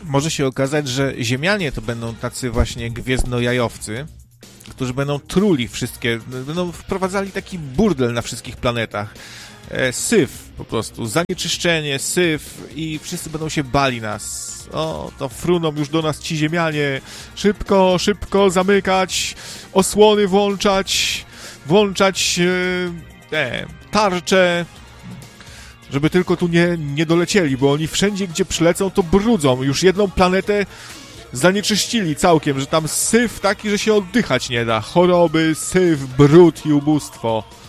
może się okazać, że Ziemianie to będą tacy właśnie gwiezdnojajowcy, którzy będą truli wszystkie, będą wprowadzali taki burdel na wszystkich planetach. Syf po prostu, zanieczyszczenie, syf i wszyscy będą się bali nas. O, to fruną już do nas ci Ziemianie. Szybko, szybko zamykać, osłony włączać tarcze, żeby tylko tu nie dolecieli, bo oni wszędzie, gdzie przylecą, to brudzą. Już jedną planetę zanieczyścili całkiem, że tam syf taki, że się oddychać nie da. Choroby, syf, brud i ubóstwo.